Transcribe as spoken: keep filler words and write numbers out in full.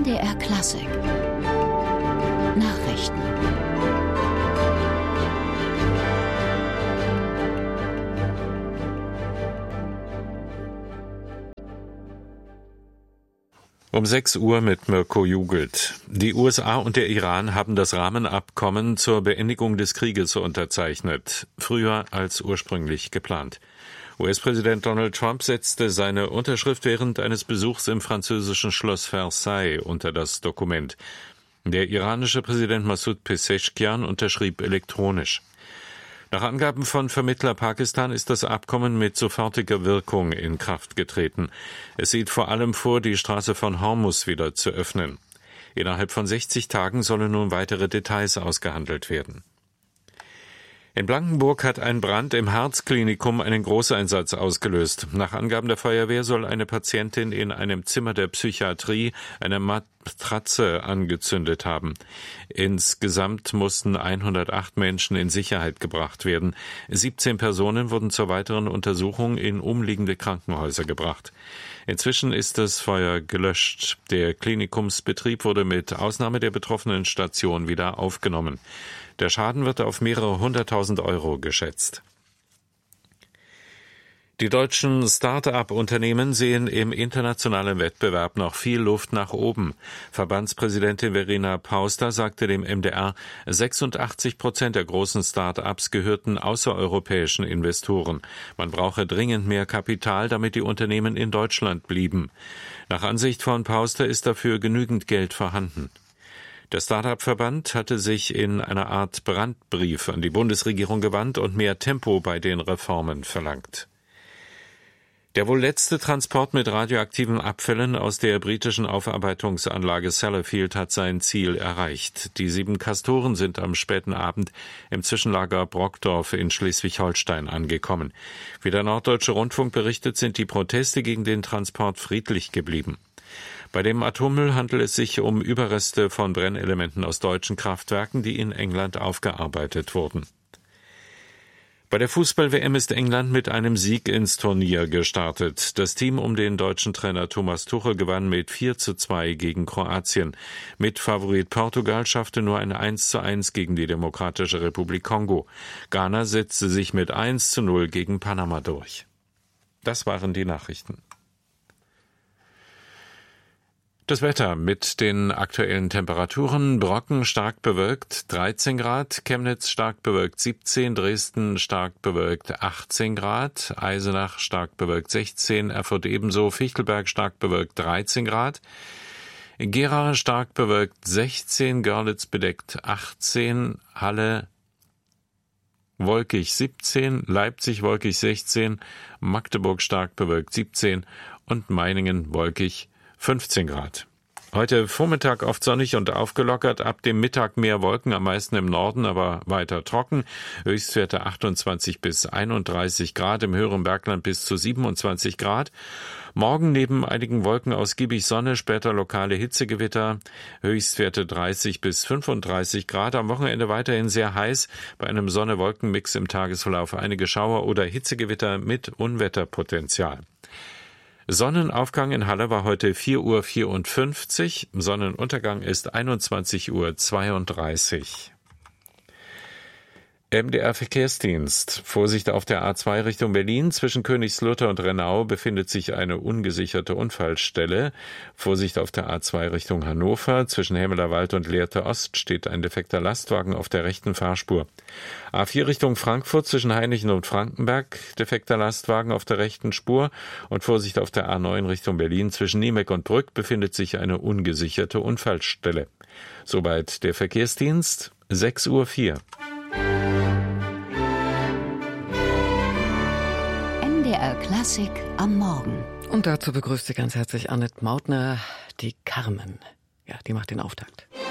D R Klassik Nachrichten. Um sechs Uhr mit Mirko Jugelt. Die U S A und der Iran haben das Rahmenabkommen zur Beendigung des Krieges unterzeichnet, früher als ursprünglich geplant. U S-Präsident Donald Trump setzte seine Unterschrift während eines Besuchs im französischen Schloss Versailles unter das Dokument. Der iranische Präsident Massoud Pezeshkian unterschrieb elektronisch. Nach Angaben von Vermittler Pakistan ist das Abkommen mit sofortiger Wirkung in Kraft getreten. Es sieht vor allem vor, die Straße von Hormuz wieder zu öffnen. Innerhalb von sechzig Tagen sollen nun weitere Details ausgehandelt werden. In Blankenburg hat ein Brand im Herzklinikum einen Großeinsatz ausgelöst. Nach Angaben der Feuerwehr soll eine Patientin in einem Zimmer der Psychiatrie eine Matratze angezündet haben. Insgesamt mussten hundertacht Menschen in Sicherheit gebracht werden. siebzehn Personen wurden zur weiteren Untersuchung in umliegende Krankenhäuser gebracht. Inzwischen ist das Feuer gelöscht. Der Klinikumsbetrieb wurde mit Ausnahme der betroffenen Station wieder aufgenommen. Der Schaden wird auf mehrere hunderttausend Euro geschätzt. Die deutschen Start-up-Unternehmen sehen im internationalen Wettbewerb noch viel Luft nach oben. Verbandspräsidentin Verena Pauster sagte dem M D R, sechsundachtzig Prozent der großen Start-ups gehörten außereuropäischen Investoren. Man brauche dringend mehr Kapital, damit die Unternehmen in Deutschland blieben. Nach Ansicht von Pauster ist dafür genügend Geld vorhanden. Der Start-up-Verband hatte sich in einer Art Brandbrief an die Bundesregierung gewandt und mehr Tempo bei den Reformen verlangt. Der wohl letzte Transport mit radioaktiven Abfällen aus der britischen Aufarbeitungsanlage Sellafield hat sein Ziel erreicht. Die sieben Castoren sind am späten Abend im Zwischenlager Brockdorf in Schleswig-Holstein angekommen. Wie der Norddeutsche Rundfunk berichtet, sind die Proteste gegen den Transport friedlich geblieben. Bei dem Atommüll handelt es sich um Überreste von Brennelementen aus deutschen Kraftwerken, die in England aufgearbeitet wurden. Bei der Fußball-W M ist England mit einem Sieg ins Turnier gestartet. Das Team um den deutschen Trainer Thomas Tuchel gewann mit vier zu zwei gegen Kroatien. Mitfavorit Portugal schaffte nur ein eins zu eins gegen die Demokratische Republik Kongo. Ghana setzte sich mit eins zu null gegen Panama durch. Das waren die Nachrichten. Das Wetter mit den aktuellen Temperaturen: Brocken stark bewölkt dreizehn Grad, Chemnitz stark bewölkt siebzehn, Dresden stark bewölkt achtzehn Grad, Eisenach stark bewölkt sechzehn, Erfurt ebenso, Fichtelberg stark bewölkt dreizehn Grad, Gera stark bewölkt sechzehn, Görlitz bedeckt achtzehn, Halle wolkig siebzehn, Leipzig wolkig sechzehn, Magdeburg stark bewölkt siebzehn und Meiningen wolkig fünfzehn Grad. Heute Vormittag oft sonnig und aufgelockert, ab dem Mittag mehr Wolken, am meisten im Norden, aber weiter trocken. Höchstwerte achtundzwanzig bis einunddreißig Grad, im höheren Bergland bis zu siebenundzwanzig Grad. Morgen neben einigen Wolken ausgiebig Sonne, später lokale Hitzegewitter, Höchstwerte dreißig bis fünfunddreißig Grad. Am Wochenende weiterhin sehr heiß, bei einem Sonne-Wolken-Mix im Tagesverlauf einige Schauer oder Hitzegewitter mit Unwetterpotenzial. Sonnenaufgang in Halle war heute vier Uhr vierundfünfzig, Sonnenuntergang ist einundzwanzig Uhr zweiunddreißig. M D R-Verkehrsdienst. Vorsicht auf der A zwei Richtung Berlin. Zwischen Königslutter und Rennau befindet sich eine ungesicherte Unfallstelle. Vorsicht auf der A zwei Richtung Hannover. Zwischen Hemmelerwald und Lehrte Ost steht ein defekter Lastwagen auf der rechten Fahrspur. A vier Richtung Frankfurt. Zwischen Hainichen und Frankenberg defekter Lastwagen auf der rechten Spur. Und Vorsicht auf der A neun Richtung Berlin. Zwischen Niemeck und Brück befindet sich eine ungesicherte Unfallstelle. Soweit der Verkehrsdienst. sechs Uhr vier. M D R Klassik am Morgen. Und dazu begrüßt sie ganz herzlich Annette Mautner, die Carmen. Ja, die macht den Auftakt.